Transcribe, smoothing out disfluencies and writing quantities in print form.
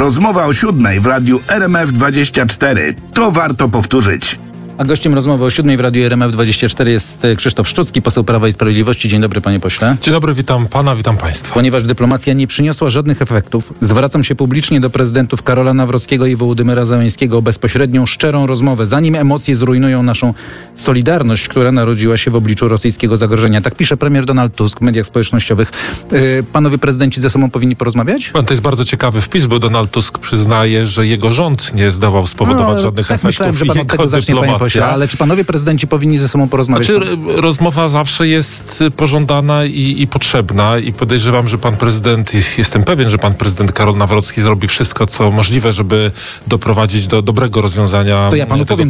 Rozmowa o 7 w radiu RMF24. To warto powtórzyć. A gościem rozmowy o 7 w radiu RMF24 jest Krzysztof Szczucki, poseł Prawa i Sprawiedliwości. Dzień dobry, panie pośle. Dzień dobry, witam pana, witam państwa. Ponieważ dyplomacja nie przyniosła żadnych efektów, zwracam się publicznie do prezydentów Karola Nawrockiego i Wołodymyra Zełenskiego o bezpośrednią, szczerą rozmowę, zanim emocje zrujnują naszą solidarność, która narodziła się w obliczu rosyjskiego zagrożenia. Tak pisze premier Donald Tusk w mediach społecznościowych. Panowie prezydenci ze sobą powinni porozmawiać? To jest bardzo ciekawy wpis, bo Donald Tusk przyznaje, że jego rząd nie zdołał spowodować żadnych tak efektów. Myślałem, że pan od tego zacznie, panie pośle, ale czy panowie prezydenci powinni ze sobą porozmawiać? Rozmowa zawsze jest pożądana i potrzebna i podejrzewam, że pan prezydent, jestem pewien, że pan prezydent Karol Nawrocki zrobi wszystko, co możliwe, żeby doprowadzić do dobrego rozwiązania to ja panu tego powiem,